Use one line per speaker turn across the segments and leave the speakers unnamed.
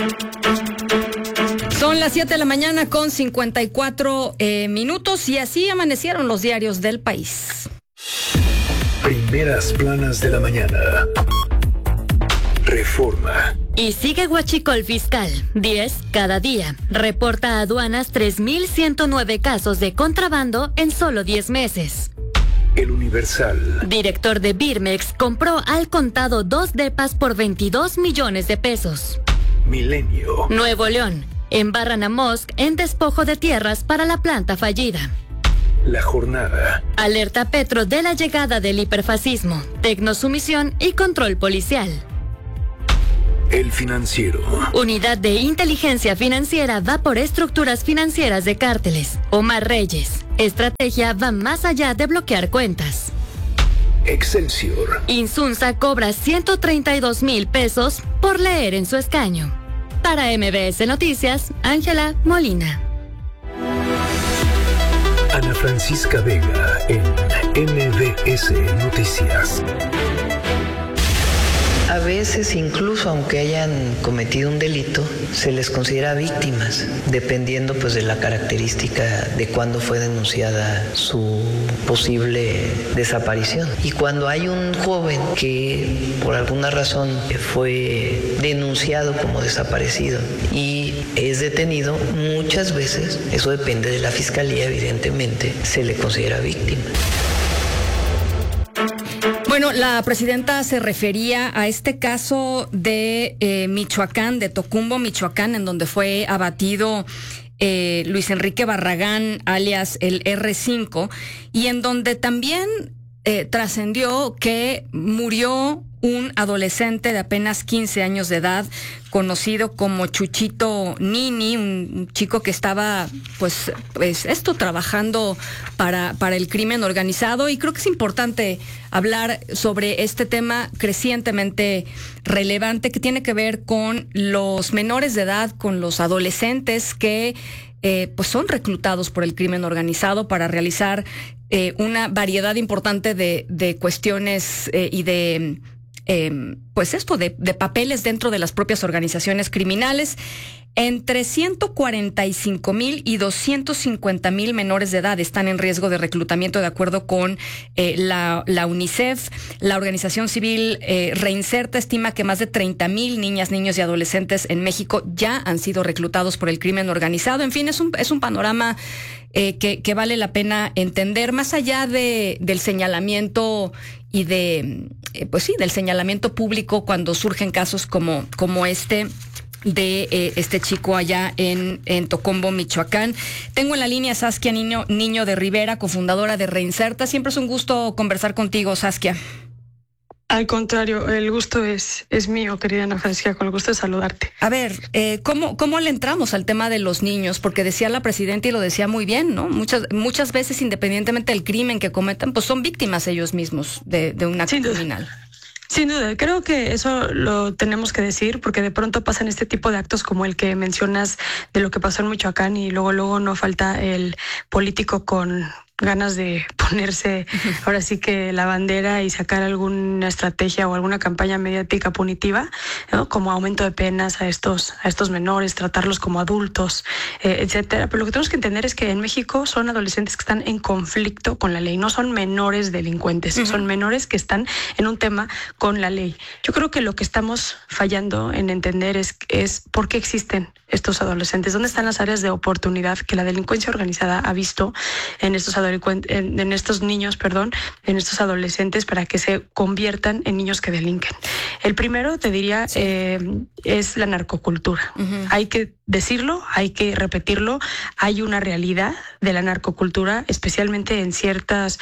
Son las 7 de la mañana con 54 minutos y así amanecieron los diarios del país.
Primeras planas de la mañana. Reforma.
Y sigue huachicol fiscal, 10 cada día. Reporta a aduanas 3.109 casos de contrabando en solo 10 meses.
El Universal.
Director de Birmex compró al contado 2 depas por 22 millones de pesos.
Milenio.
Nuevo León. Embarran a Musk en despojo de tierras para la planta fallida.
La Jornada.
Alerta Petro de la llegada del hiperfascismo, tecnosumisión y control policial.
El Financiero.
Unidad de Inteligencia Financiera va por estructuras financieras de cárteles. Omar Reyes. Estrategia va más allá de bloquear cuentas.
Excelsior.
Insunza cobra 132,000 pesos por leer en su escaño. Para MBS Noticias, Ángela Molina.
Ana Francisca Vega en MBS Noticias.
A veces, incluso aunque hayan cometido un delito, se les considera víctimas, dependiendo pues de la característica de cuándo fue denunciada su posible desaparición. Y cuando hay un joven que por alguna razón fue denunciado como desaparecido y es detenido, muchas veces, eso depende de la fiscalía, evidentemente, se le considera víctima.
Bueno, la presidenta se refería a este caso de Michoacán, de Tocumbo, Michoacán, en donde fue abatido Luis Enrique Barragán, alias el R5, y en donde también trascendió que murió un adolescente de apenas 15 años de edad, conocido como Chuchito Nini, un chico que estaba, pues trabajando para el crimen organizado. Y creo que es importante hablar sobre este tema crecientemente relevante que tiene que ver con los menores de edad, con los adolescentes que pues son reclutados por el crimen organizado para realizar una variedad importante de cuestiones y de de papeles dentro de las propias organizaciones criminales. Entre 145,000 y 250,000 menores de edad están en riesgo de reclutamiento, de acuerdo con la UNICEF. La organización civil Reinserta estima que más de 30,000 niñas, niños y adolescentes en México ya han sido reclutados por el crimen organizado. En fin, es un panorama que vale la pena entender, más allá del señalamiento y del señalamiento público cuando surgen casos como este de este chico allá en Tocumbo, Michoacán. Tengo en la línea a Saskia Niño de Rivera, cofundadora de Reinserta. Siempre es un gusto conversar contigo, Saskia.
Al contrario, el gusto es mío, querida Ana Francisca, con el gusto de saludarte.
A ver, ¿cómo le entramos al tema de los niños? Porque decía la presidenta y lo decía muy bien, ¿no? Muchas veces, independientemente del crimen que cometan, pues son víctimas ellos mismos de un acto criminal.
Sin duda, creo que eso lo tenemos que decir porque de pronto pasan este tipo de actos como el que mencionas de lo que pasó en Michoacán y luego no falta el político con ganas de ponerse ahora sí que la bandera y sacar alguna estrategia o alguna campaña mediática punitiva, ¿no? Como aumento de penas a estos menores, tratarlos como adultos, etcétera. Pero lo que tenemos que entender es que en México son adolescentes que están en conflicto con la ley, no son menores delincuentes, son menores que están en un tema con la ley. Yo creo que lo que estamos fallando en entender es por qué existen estos adolescentes, dónde están las áreas de oportunidad que la delincuencia organizada ha visto en estos niños, en estos adolescentes, para que se conviertan en niños que delinquen. El primero, te diría, es la narcocultura. Hay que decirlo, hay que repetirlo. Hay una realidad de la narcocultura, especialmente en ciertos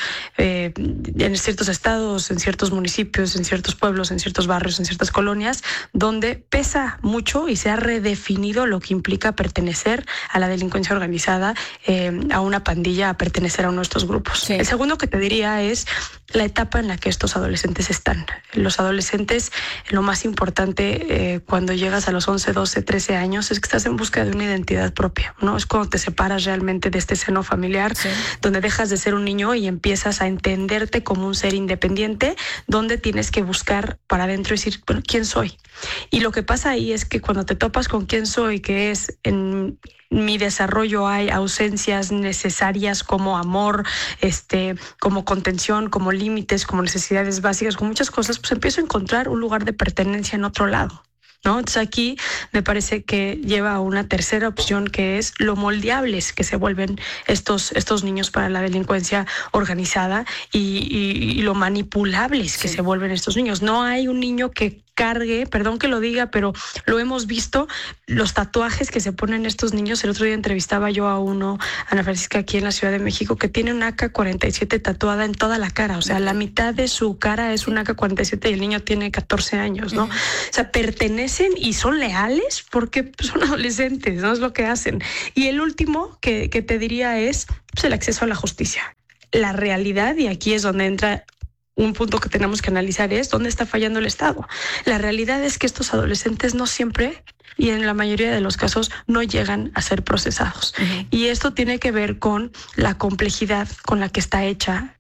estados, en ciertos municipios, en ciertos pueblos, en ciertos barrios, en ciertas colonias, donde pesa mucho y se ha redefinido lo que implica pertenecer a la delincuencia organizada, a una pandilla, a pertenecer a una uno de estos grupos.
Sí.
El segundo que te diría es la etapa en la que estos adolescentes están. Los adolescentes, lo más importante cuando llegas a los 11, 12, 13 años es que estás en busca de una identidad propia, ¿no? Es cuando te separas realmente de este seno familiar, sí, donde dejas de ser un niño y empiezas a entenderte como un ser independiente, donde tienes que buscar para adentro y decir, bueno, ¿quién soy? Y lo que pasa ahí es que cuando te topas con quién soy, que es en mi desarrollo hay ausencias necesarias como amor, como contención, como límites, como necesidades básicas, con muchas cosas, pues empiezo a encontrar un lugar de pertenencia en otro lado, ¿no? Entonces aquí me parece que lleva a una tercera opción, que es lo moldeables que se vuelven estos niños para la delincuencia organizada y lo manipulables que se vuelven estos niños. No hay un niño que cargue, perdón que lo diga, pero lo hemos visto, los tatuajes que se ponen estos niños. El otro día entrevistaba yo a uno, Ana Francisca, aquí en la Ciudad de México, que tiene una AK-47 tatuada en toda la cara, o sea, la mitad de su cara es una AK-47 y el niño tiene 14 años, ¿no? O sea, pertenecen y son leales porque son adolescentes, ¿no? Es lo que hacen. Y el último que te diría es pues, el acceso a la justicia. La realidad, y aquí es donde entra un punto que tenemos que analizar, es dónde está fallando el Estado. La realidad es que estos adolescentes no siempre, y en la mayoría de los casos, no llegan a ser procesados. Y esto tiene que ver con la complejidad con la que está hecha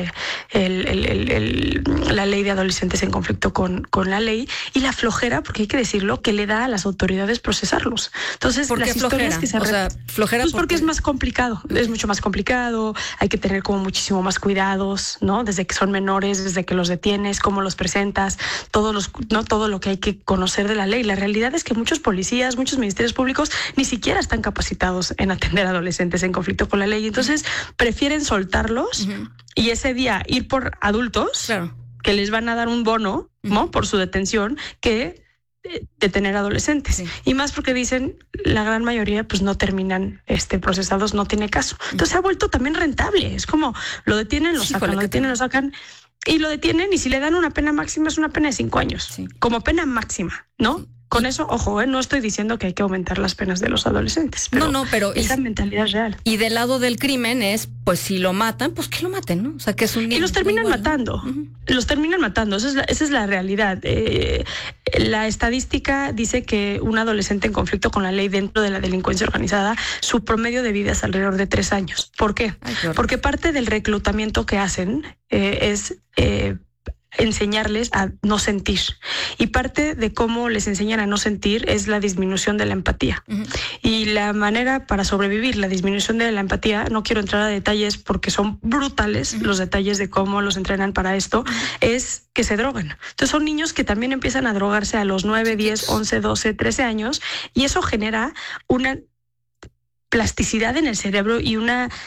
la ley de adolescentes en conflicto con la ley, y la flojera, porque hay que decirlo, que le da a las autoridades procesarlos. Entonces,
¿por qué
las historias
flojera?
que se
Flojera
pues porque es más complicado, es mucho más complicado, hay que tener como muchísimo más cuidados, ¿no? Desde que son menores, desde que los detienes, cómo los presentas, todo lo que hay que conocer de la ley. La realidad es que muchos policías, muchos ministerios públicos ni siquiera están capacitados en atender a adolescentes en conflicto con la ley. Entonces prefieren soltarlos y ese día ir por adultos, claro, que les van a dar un bono, ¿no? Por su detención, que detener adolescentes. Sí. Y más porque dicen la gran mayoría pues no terminan procesados, no tiene caso. Entonces se ha vuelto también rentable. Es como lo detienen, lo sacan, lo detienen, lo sacan. Y lo detienen, y si le dan una pena máxima es una pena de 5 años, sí, como pena máxima, ¿no? Con eso, ojo, no estoy diciendo que hay que aumentar las penas de los adolescentes, pero, pero esa mentalidad es real.
Y del lado del crimen es, pues si lo matan, pues que lo maten, ¿no? O sea, que es un...
Y los terminan igual, matando, ¿no? Los terminan matando, esa es la realidad. La estadística dice que un adolescente en conflicto con la ley dentro de la delincuencia organizada, su promedio de vida es alrededor de 3 años. ¿Por qué? Porque parte del reclutamiento que hacen es... enseñarles a no sentir, y parte de cómo les enseñan a no sentir es la disminución de la empatía. Y la manera para sobrevivir la disminución de la empatía, no quiero entrar a detalles porque son brutales los detalles de cómo los entrenan para esto, es que se droguen. Entonces son niños que también empiezan a drogarse a los 9, 10, 11, 12, 13 años, y eso genera una plasticidad en el cerebro y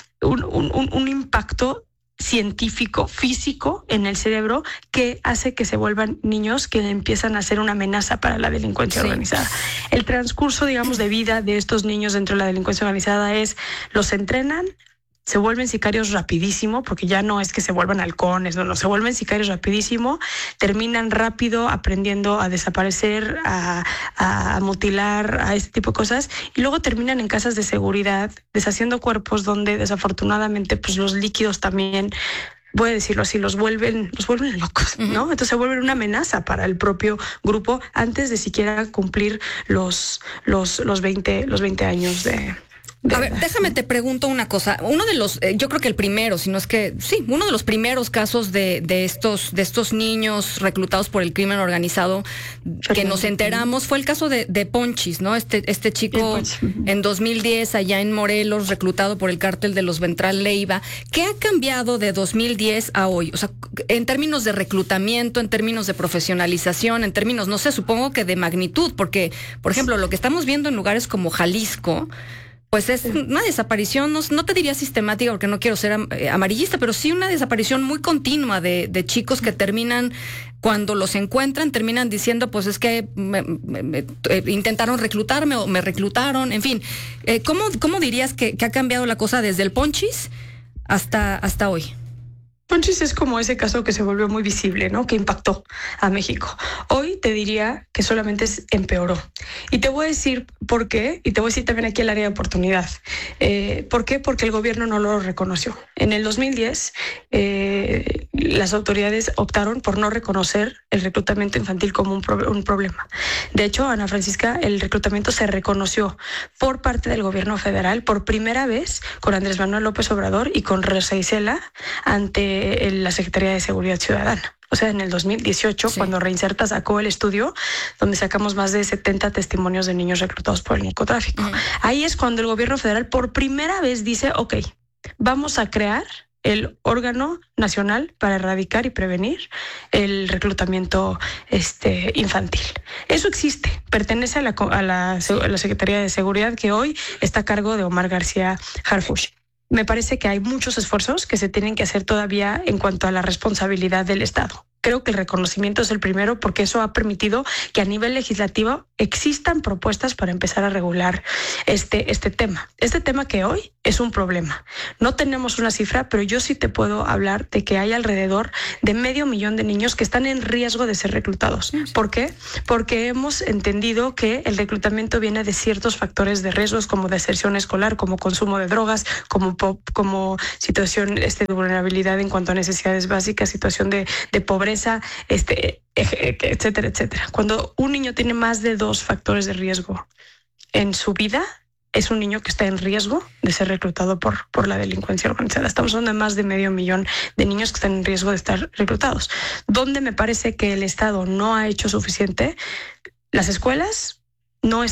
un impacto científico, físico en el cerebro, que hace que se vuelvan niños que empiezan a ser una amenaza para la delincuencia organizada. El transcurso, digamos, de vida de estos niños dentro de la delincuencia organizada es, los entrenan, se vuelven sicarios rapidísimo, porque ya no es que se vuelvan halcones, no, se vuelven sicarios rapidísimo, terminan rápido aprendiendo a desaparecer, a mutilar, a este tipo de cosas, y luego terminan en casas de seguridad, deshaciendo cuerpos donde desafortunadamente pues los líquidos también, voy a decirlo así, los vuelven locos, ¿no? Entonces se vuelven una amenaza para el propio grupo antes de siquiera cumplir los 20 años de...
A ver, déjame te pregunto una cosa. Uno de los, yo creo que el primero, si no es que sí, uno de los primeros casos de estos niños reclutados por el crimen organizado que nos enteramos fue el caso de Ponchis, ¿no? Este chico en 2010 allá en Morelos, reclutado por el cártel de los Ventral Leiva. ¿Qué ha cambiado de 2010 a hoy? O sea, en términos de reclutamiento, en términos de profesionalización, en términos, no sé, supongo que de magnitud, porque, por ejemplo, lo que estamos viendo en lugares como Jalisco, pues es una desaparición, no te diría sistemática porque no quiero ser amarillista, pero sí una desaparición muy continua de chicos que terminan, cuando los encuentran, terminan diciendo, pues es que intentaron reclutarme o me reclutaron, en fin. ¿Cómo dirías que ha cambiado la cosa desde el Ponchis hasta hoy?
Entonces es como ese caso que se volvió muy visible, ¿no? Que impactó a México. Hoy te diría que solamente empeoró. Y te voy a decir por qué, y te voy a decir también aquí el área de oportunidad. ¿Por qué? Porque el gobierno no lo reconoció. En el 2010, las autoridades optaron por no reconocer el reclutamiento infantil como un problema. De hecho, Ana Francisca, el reclutamiento se reconoció por parte del gobierno federal por primera vez con Andrés Manuel López Obrador y con Rosa Isela ante la Secretaría de Seguridad Ciudadana. O sea, en el 2018, sí, cuando Reinserta sacó el estudio, donde sacamos más de 70 testimonios de niños reclutados por el narcotráfico. Ahí es cuando el gobierno federal por primera vez dice, ok, vamos a crear el órgano nacional para erradicar y prevenir el reclutamiento infantil. Eso existe, pertenece a la Secretaría de Seguridad, que hoy está a cargo de Omar García Harfuch. Me parece que hay muchos esfuerzos que se tienen que hacer todavía en cuanto a la responsabilidad del Estado. Creo que el reconocimiento es el primero, porque eso ha permitido que a nivel legislativo existan propuestas para empezar a regular este tema. Este tema que hoy es un problema. No tenemos una cifra, pero yo sí te puedo hablar de que hay alrededor de 500,000 de niños que están en riesgo de ser reclutados. ¿Por qué? Porque hemos entendido que el reclutamiento viene de ciertos factores de riesgos, como deserción escolar, como consumo de drogas, como situación de vulnerabilidad en cuanto a necesidades básicas, situación de pobreza, etcétera, etcétera. Cuando un niño tiene más de 2 factores de riesgo en su vida, es un niño que está en riesgo de ser reclutado por la delincuencia organizada. Estamos hablando de más de 500,000 de niños que están en riesgo de estar reclutados. Donde me parece que el Estado no ha hecho suficiente, las escuelas no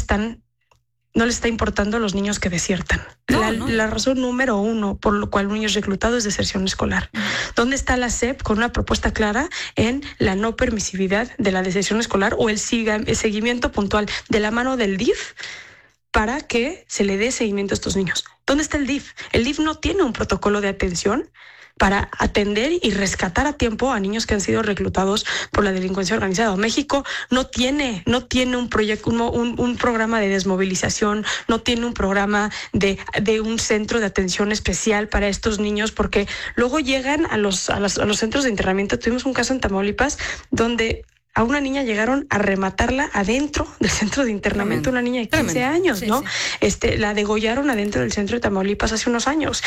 les está importando a los niños que desiertan. La razón número 1 por lo cual un niño es reclutado es deserción escolar. ¿Dónde está la SEP con una propuesta clara en la no permisividad de la deserción escolar o el seguimiento puntual de la mano del DIF para que se le dé seguimiento a estos niños? ¿Dónde está el DIF? El DIF no tiene un protocolo de atención para atender y rescatar a tiempo a niños que han sido reclutados por la delincuencia organizada. México no tiene un proyecto, un programa de desmovilización, no tiene un programa de un centro de atención especial para estos niños, porque luego llegan a los centros de internamiento. Tuvimos un caso en Tamaulipas donde a una niña llegaron a rematarla adentro del centro de internamiento, una niña de 15 años, ¿no? Sí. La degollaron adentro del centro de Tamaulipas hace unos años.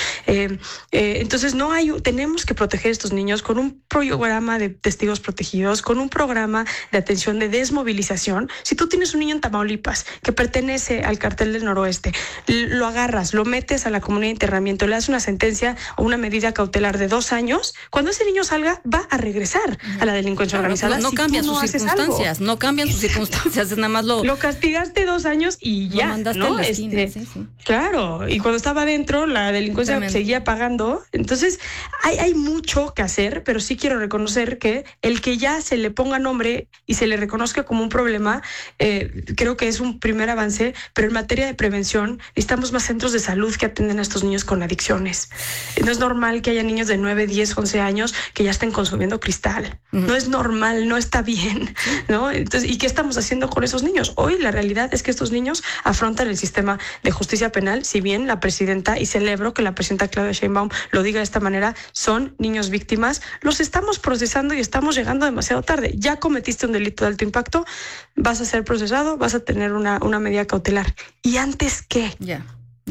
Entonces tenemos que proteger a estos niños con un programa de testigos protegidos, con un programa de atención de desmovilización. Si tú tienes un niño en Tamaulipas que pertenece al cartel del noroeste, lo agarras, lo metes a la comunidad de internamiento, le das una sentencia o una medida cautelar de 2 años, cuando ese niño salga va a regresar a la delincuencia organizada.
No cambia sus circunstancias, no cambian sus circunstancias, es nada más lo
castigaste 2 años y ya, lo mandaste, ¿no? En la esquina, sí. Claro, y cuando estaba adentro la delincuencia seguía pagando. Entonces hay mucho que hacer, pero sí quiero reconocer que el que ya se le ponga nombre y se le reconozca como un problema, creo que es un primer avance, pero en materia de prevención necesitamos más centros de salud que atienden a estos niños con adicciones. No es normal que haya niños de 9, 10, 11 años que ya estén consumiendo cristal. No es normal, no está bien, ¿no? Entonces, ¿y qué estamos haciendo con esos niños? Hoy la realidad es que estos niños afrontan el sistema de justicia penal, si bien la presidenta, y celebro que la presidenta Claudia Sheinbaum lo diga de esta manera, son niños víctimas, los estamos procesando y estamos llegando demasiado tarde. Ya cometiste un delito de alto impacto, vas a ser procesado, vas a tener una medida cautelar. ¿Y antes qué?
Ya.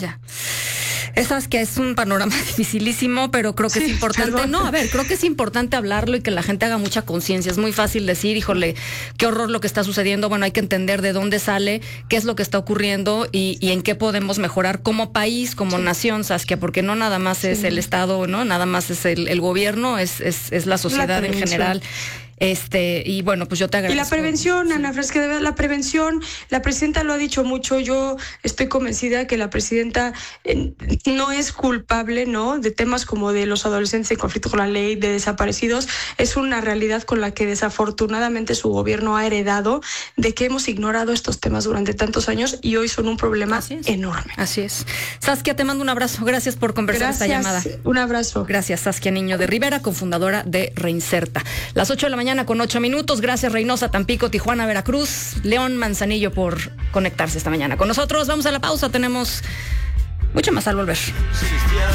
Esas que es un panorama dificilísimo, pero creo que es importante. Perdón. No, a ver, creo que es importante hablarlo y que la gente haga mucha conciencia. Es muy fácil decir, híjole, qué horror lo que está sucediendo. Bueno, hay que entender de dónde sale, qué es lo que está ocurriendo y en qué podemos mejorar como país, como nación, Saskia, porque no nada más es el Estado, ¿no? Nada más es el gobierno, es la sociedad en general. Y bueno, pues yo te agradezco.
Y la prevención, Ana Francisca, de verdad, la prevención, la presidenta lo ha dicho mucho. Yo estoy convencida que la presidenta no es culpable, ¿no? De temas como de los adolescentes en conflicto con la ley, de desaparecidos. Es una realidad con la que desafortunadamente su gobierno ha heredado, de que hemos ignorado estos temas durante tantos años y hoy son un problema enorme.
Así es. Saskia, te mando un abrazo. Gracias por conversar esta llamada.
Un abrazo.
Gracias, Saskia Niño de Rivera, cofundadora de Reinserta. Las 8 de la mañana con 8 minutos. Gracias Reynosa, Tampico, Tijuana, Veracruz, León, Manzanillo por conectarse esta mañana con nosotros. Vamos a la pausa, tenemos mucho más al volver.